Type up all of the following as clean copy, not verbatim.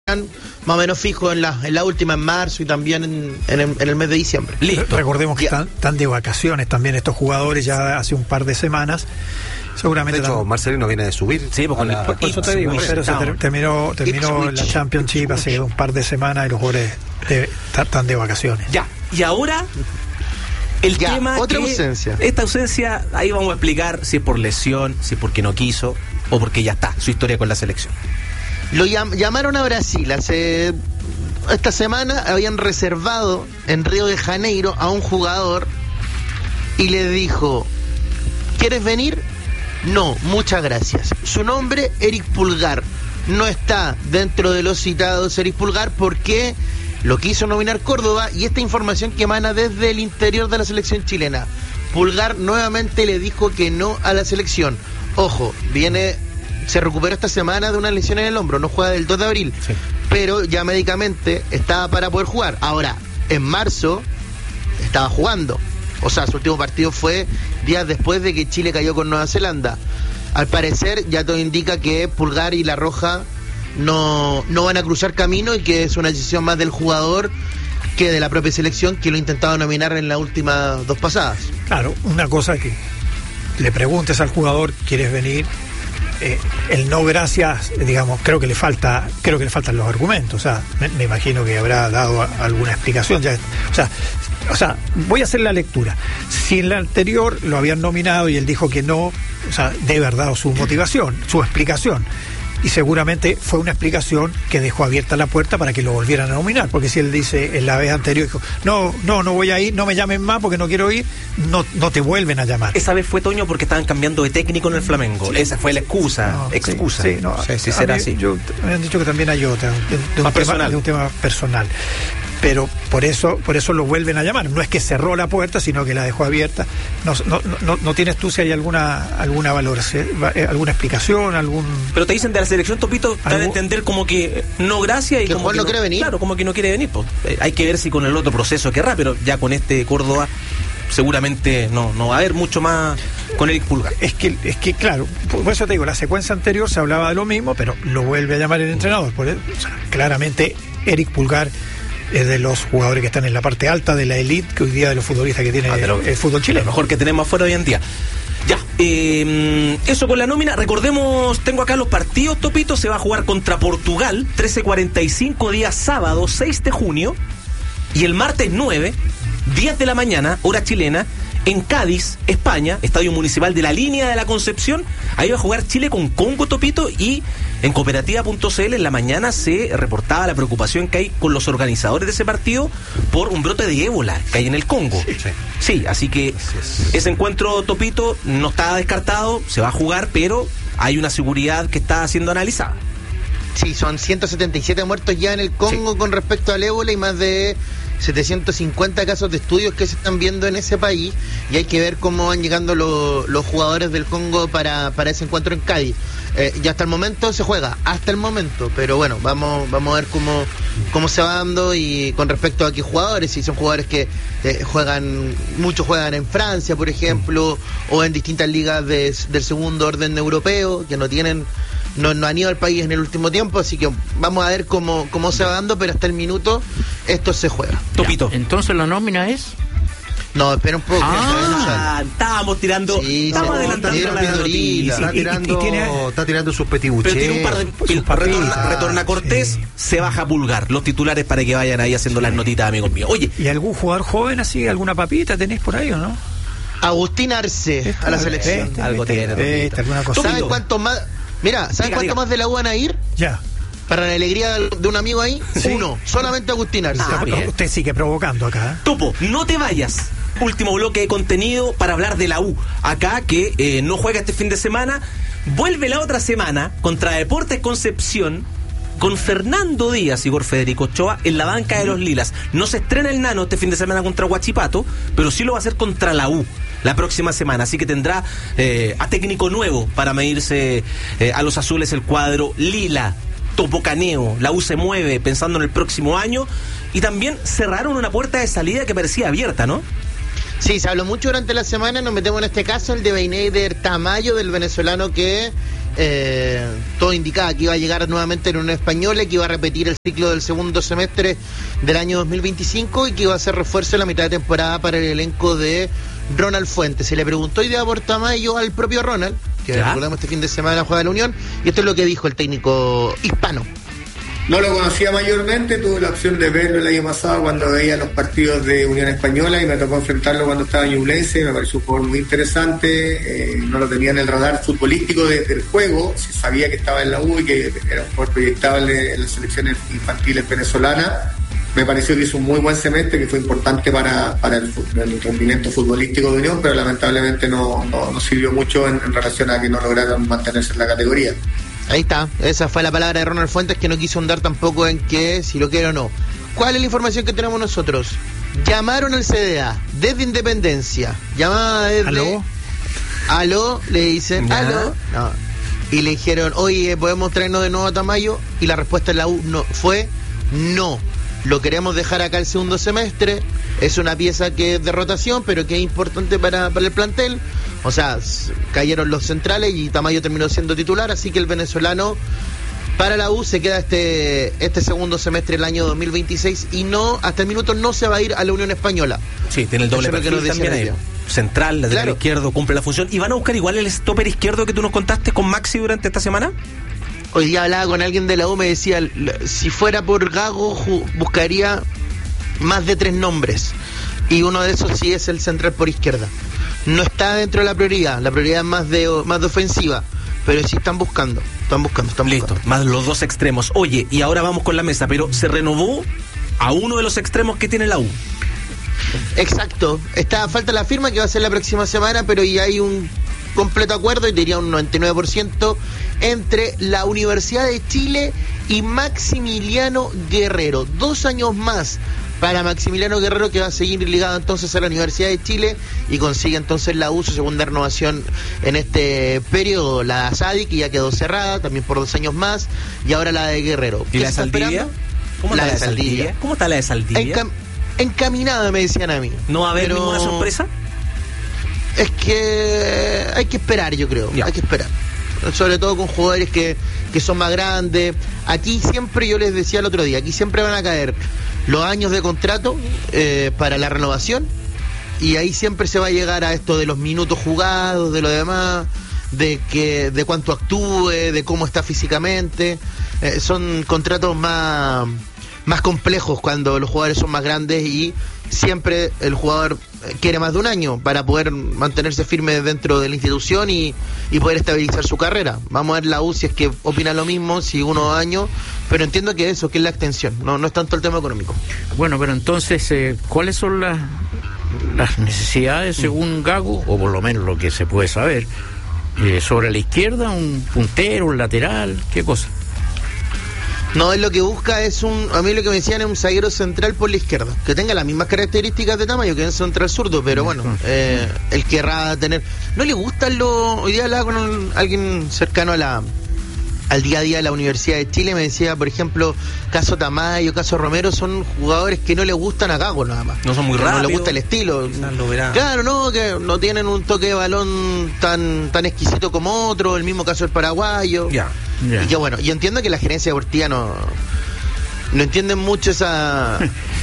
más o menos fijo en la última, en marzo y también en el mes de diciembre. Listo. Recordemos que están de vacaciones también estos jugadores ya hace un par de semanas. Seguramente. De hecho, Marcelino viene de subir. Sí, por eso te digo. Terminó la Championship hace un par de semanas y los jugadores están de vacaciones. Ya. Y ahora el tema otra ausencia. Esta ausencia, ahí vamos a explicar si es por lesión, si es porque no quiso o porque ya está, su historia con la selección. Lo llamaron a Brasil esta semana, habían reservado en Río de Janeiro a un jugador y le dijo: ¿quieres venir? No, muchas gracias. Su nombre, Eric Pulgar. No está dentro de los citados Eric Pulgar porque lo quiso nominar Córdoba, y esta información que emana desde el interior de la selección chilena. Pulgar nuevamente le dijo que no a la selección. Ojo, se recuperó esta semana de una lesión en el hombro, no juega del 2 de abril, sí, pero ya médicamente estaba para poder jugar. Ahora, en marzo estaba jugando. O sea, su último partido fue días después de que Chile cayó con Nueva Zelanda. Al parecer, ya todo indica que Pulgar y La Roja no van a cruzar camino, y que es una decisión más del jugador que de la propia selección, que lo intentaba nominar en las últimas dos pasadas. Claro, una cosa que le preguntes al jugador: ¿quieres venir? El no gracias, digamos, creo que le faltan los argumentos. O sea, me imagino que habrá dado alguna explicación ya. O sea, voy a hacer la lectura. Si en la anterior lo habían nominado y él dijo que no, o sea, debe haber dado su motivación, su explicación. Y seguramente fue una explicación que dejó abierta la puerta para que lo volvieran a nominar, porque si él dice en la vez anterior, dijo, no voy a ir, no me llamen más porque no quiero ir, no te vuelven a llamar. Esa vez fue, Toño, porque estaban cambiando de técnico en el Flamengo. Sí. Esa fue la excusa. Sí, será así. Me han dicho que también hay otra, de un tema personal. Pero por eso lo vuelven a llamar. No es que cerró la puerta, sino que la dejó abierta. No tienes tú si hay alguna valoración, alguna explicación, Pero te dicen de la selección, Topito, dan a entender como que no gracias, y que como Juan no quiere venir. Claro, como que no quiere venir. Pues, hay que ver si con el otro proceso querrá, pero ya con este Córdoba seguramente no va a haber mucho más con Eric Pulgar. Es que claro, por eso te digo, la secuencia anterior se hablaba de lo mismo, pero lo vuelve a llamar el entrenador. Claramente Eric Pulgar es de los jugadores que están en la parte alta de la elite que hoy día de los futbolistas que tiene el fútbol chileno. Lo mejor que tenemos afuera hoy en día. Ya, eso con la nómina. Recordemos, tengo acá los partidos, Topito. Se va a jugar contra Portugal, 13:45, día sábado 6 de junio. Y el martes 9, 10 de la mañana, hora chilena, en Cádiz, España, Estadio Municipal de la Línea de la Concepción. Ahí va a jugar Chile con Congo, Topito. Y en cooperativa.cl en la mañana se reportaba la preocupación que hay con los organizadores de ese partido por un brote de ébola que hay en el Congo. Sí, así que ese encuentro, Topito, no está descartado, se va a jugar, pero hay una seguridad que está siendo analizada. Sí, son 177 muertos ya en el Congo con respecto al ébola, y más de 750 casos de estudios que se están viendo en ese país, y hay que ver cómo van llegando los jugadores del Congo para ese encuentro en Cádiz. Y hasta el momento se juega, pero bueno, vamos a ver cómo se va dando, y con respecto a qué jugadores, si son jugadores que muchos juegan en Francia, por ejemplo, o en distintas ligas del segundo orden europeo, que no han ido al país en el último tiempo, así que vamos a ver cómo se va dando, pero hasta el minuto esto se juega. Topito. Entonces la nómina es... No, espera un poco. Estábamos tirando, estamos adelantando la noticia. Está tirando sus petibuches. Pero tiene un par de retorna Cortés, se baja Pulgar. Los titulares para que vayan ahí haciendo las notitas, amigos míos. Oye, ¿y algún jugador joven así, alguna papita tenéis por ahí o no? Agustín Arce a la selección. Algo tiene. Alguna cosa. ¿Sabes cuántos más? Mira, ¿sabes cuántos más de la U van a ir? Ya. Para la alegría de un amigo ahí, ¿sí? Uno, solamente Agustín Arce. Usted sigue provocando acá. Topo, no te vayas. Último bloque de contenido para hablar de la U. Acá, que no juega este fin de semana, vuelve la otra semana contra Deportes Concepción, con Fernando Díaz y por Federico Ochoa en la banca de los Lilas. No se estrena el Nano este fin de semana contra Huachipato, pero sí lo va a hacer contra la U la próxima semana, así que tendrá a técnico nuevo para medirse a los azules el cuadro lila. Topocaneo, la U se mueve pensando en el próximo año, y también cerraron una puerta de salida que parecía abierta, ¿no? Sí, se habló mucho durante la semana. Nos metemos en este caso, el de Beineider Tamayo, del venezolano que todo indicaba que iba a llegar nuevamente en Unión Española y que iba a repetir el ciclo del segundo semestre del año 2025 y que iba a ser refuerzo en la mitad de temporada para el elenco de Ronald Fuentes. Se le preguntó hoy día por Tamayo al propio Ronald, que recordamos este fin de semana juega la Unión, y esto es lo que dijo el técnico hispano. No lo conocía mayormente, tuve la opción de verlo el año pasado cuando veía los partidos de Unión Española y me tocó enfrentarlo cuando estaba en Ñublense. Me pareció un jugador muy interesante, no lo tenía en el radar futbolístico del juego, sí sabía que estaba en la U y que era un jugador proyectable en las selecciones infantiles venezolanas. Me pareció que hizo un muy buen semestre, que fue importante para el rendimiento futbolístico de Unión, pero lamentablemente no sirvió mucho en relación a que no lograron mantenerse en la categoría. Ahí está, esa fue la palabra de Ronald Fuentes, que no quiso andar tampoco en que si lo quiere o no. ¿Cuál es la información que tenemos nosotros? Llamaron al CDA desde Independencia. Llamada desde... ¿Aló? Le dicen, ¿aló? No. Y le dijeron, oye, ¿podemos traernos de nuevo a Tamayo? Y la respuesta de la U fue no. Lo queremos dejar acá el segundo semestre. Es una pieza que es de rotación, pero que es importante para el plantel. O sea, cayeron los centrales y Tamayo terminó siendo titular, así que el venezolano para la U se queda este segundo semestre del año 2026 y no, hasta el minuto no se va a ir a la Unión Española. Sí, tiene el doble perfil también ahí. Central, lateral izquierdo, cumple la función. ¿Y van a buscar igual el stopper izquierdo que tú nos contaste con Maxi durante esta semana? Hoy día hablaba con alguien de la U, me decía, si fuera por Gago, buscaría más de 3 nombres. Y uno de esos sí es el central por izquierda. No está dentro de la prioridad es más de ofensiva, pero sí están buscando. Listo, más los dos extremos. Oye, y ahora vamos con la mesa, pero se renovó a uno de los extremos que tiene la U. Exacto, falta la firma que va a ser la próxima semana, pero ya hay un completo acuerdo, y diría un 99%, entre la Universidad de Chile y Maximiliano Guerrero. 2 años más para Maximiliano Guerrero, que va a seguir ligado entonces a la Universidad de Chile y consigue entonces la U su segunda renovación en este periodo. La ASADI, que ya quedó cerrada también por 2 años más, y ahora la de Guerrero. ¿Y la de Saldivia? ¿Cómo está la de Saldivia? ¿Cómo está la de Saldivia? Encaminada, me decían a mí. ¿No va a haber ninguna sorpresa? Es que hay que esperar, yo creo. Hay que esperar. Sobre todo con jugadores que son más grandes. Aquí siempre, yo les decía el otro día, aquí siempre van a caer los años de contrato para la renovación, y ahí siempre se va a llegar a esto de los minutos jugados, de lo demás, de cuánto actúe, de cómo está físicamente. Son contratos más complejos cuando los jugadores son más grandes, y siempre el jugador quiere más de 1 año para poder mantenerse firme dentro de la institución y poder estabilizar su carrera. Vamos a ver la U si es que opina lo mismo, si 1 o 2 años, pero entiendo que eso, que es la extensión, no es tanto el tema económico. Bueno, pero entonces, ¿cuáles son las necesidades según Gago, o por lo menos lo que se puede saber, sobre la izquierda? ¿Un puntero, un lateral? ¿Qué cosa? No, es lo que busca a mí lo que me decían es un zaguero central por la izquierda, que tenga las mismas características de Tamayo que es un central zurdo, pero bueno, él querrá tener... No le gustan hoy día hablaba con alguien cercano al día a día de la Universidad de Chile, me decía, por ejemplo, caso Tamayo, caso Romero, son jugadores que no le gustan a Gago nada más. No son muy rápidos. No le gusta el estilo. Claro, no, que no tienen un toque de balón tan exquisito como otro, el mismo caso del paraguayo. Y que bueno, y entiendo que la gerencia deportiva no entienden mucho esa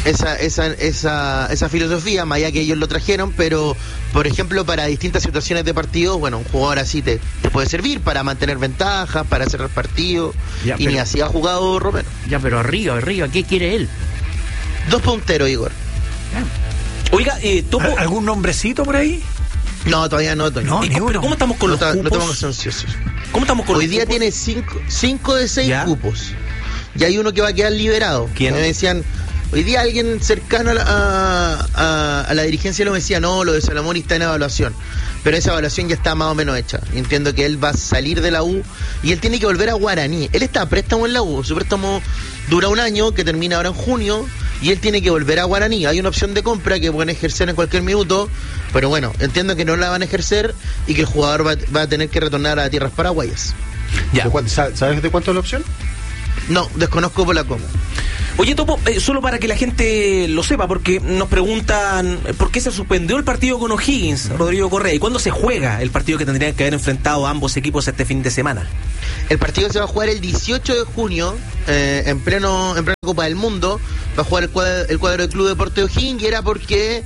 filosofía, más allá que ellos lo trajeron, pero por ejemplo para distintas situaciones de partido, bueno, un jugador así te puede servir para mantener ventajas, para cerrar partido, ni así ha jugado Romero. Ya, pero arriba, ¿qué quiere él? 2 punteros, Igor. Oiga, Topo, ¿algún nombrecito por ahí? No, todavía no, Toño. No, pero ¿cómo estamos con los cupos? No estamos ansiosos. ¿Cómo estamos con Hoy día cupos? tiene 5 de 6 cupos. Y hay uno que va a quedar liberado. ¿Quién? Me decían, hoy día alguien cercano a la dirigencia lo decía, no, lo de Salomón está en evaluación. Pero esa evaluación ya está más o menos hecha. Entiendo que él va a salir de la U y él tiene que volver a Guaraní. Él está a préstamo en la U. Su préstamo dura 1 año, que termina ahora en junio, y él tiene que volver a Guaraní. Hay una opción de compra que pueden ejercer en cualquier minuto, pero bueno, entiendo que no la van a ejercer y que el jugador va a tener que retornar a tierras paraguayas. Ya. ¿Sabes de cuánto es la opción? No, desconozco por la cómo. Oye, Topo, solo para que la gente lo sepa, porque nos preguntan por qué se suspendió el partido con O'Higgins, Rodrigo Correa, y cuándo se juega el partido que tendrían que haber enfrentado ambos equipos este fin de semana. El partido se va a jugar el 18 de junio, en pleno Copa del Mundo. Va a jugar el cuadro del Club Deportes O'Higgins, y era porque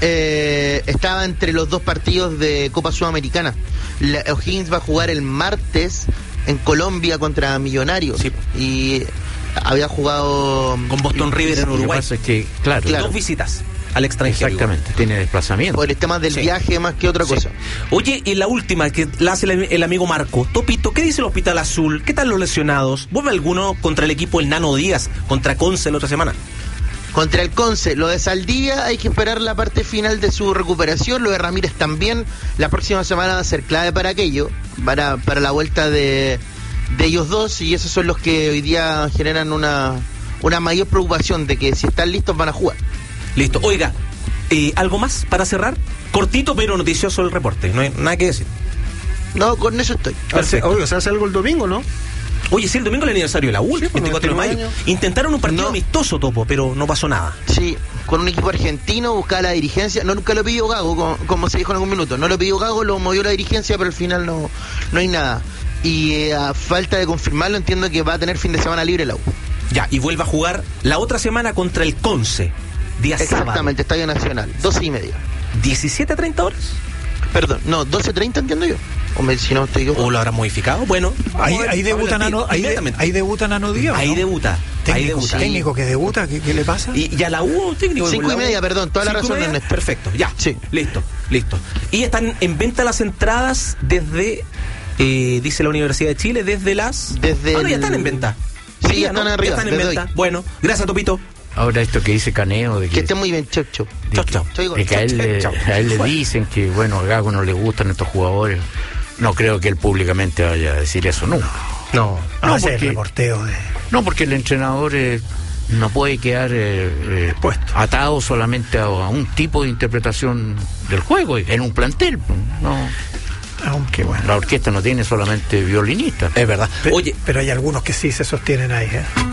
estaba entre los dos partidos de Copa Sudamericana. O'Higgins va a jugar el martes en Colombia contra Millonarios. Sí. Y había jugado con Boston River en Uruguay. Lo que pasa es que, claro. 2 visitas al extranjero. Exactamente, tiene desplazamiento. por el tema del viaje más que otra cosa. Oye, y la última que la hace el amigo Marco. Topito, ¿qué dice el Hospital Azul? ¿Qué tal los lesionados? ¿Vuelve alguno contra el equipo el Nano Díaz, contra Conce la otra semana? Contra el Conce, lo de Saldivia hay que esperar la parte final de su recuperación. Lo de Ramírez también. La próxima semana va a ser clave para aquello, para la vuelta de ellos dos, y esos son los que hoy día generan una mayor preocupación de que si están listos van a jugar. Listo. Oiga, ¿algo más para cerrar? Cortito pero noticioso el reporte, no hay nada que decir. No, con eso estoy. Oye, se hace algo el domingo, ¿no? Oye, sí, el domingo es el aniversario de la U, 24 de mayo. Intentaron un partido amistoso, Topo, pero no pasó nada. Sí, con un equipo argentino, buscaba la dirigencia. No, nunca lo pidió Gago, como se dijo en algún minuto. No lo pidió Gago, lo movió la dirigencia, pero al final no hay nada. Y a falta de confirmarlo, entiendo que va a tener fin de semana libre la U. Ya, y vuelve a jugar la otra semana contra el Conce, día Exactamente, sábado. Estadio Nacional, 12:30. 17:30 horas. Perdón, no, 12:30 entiendo yo. Si no estoy yo. ¿O lo habrán modificado? Bueno. Ahí debuta Nano Díaz. Ahí debuta. Técnico que debuta, ¿qué le pasa? Y ya la U, técnico. 5:30, perdón, toda la razón, Ernesto. Perfecto, ya. Sí. Listo. Y están en venta las entradas desde, dice la Universidad de Chile, desde las... ya están en venta. Sí, ya están arriba. Ya están en venta. Hoy. Bueno, gracias, Topito. Ahora esto que dice Caneo de Que esté muy bien, chau. de que a él le dicen que bueno, a Gago no le gustan estos jugadores. No creo que él públicamente vaya a decir eso nunca. No, porque el reporteo de... No, porque el entrenador no puede quedar atado solamente a un tipo de interpretación del juego en un plantel. No. Aunque bueno, la orquesta no tiene solamente violinistas. es verdad. Oye, pero hay algunos que sí se sostienen ahí,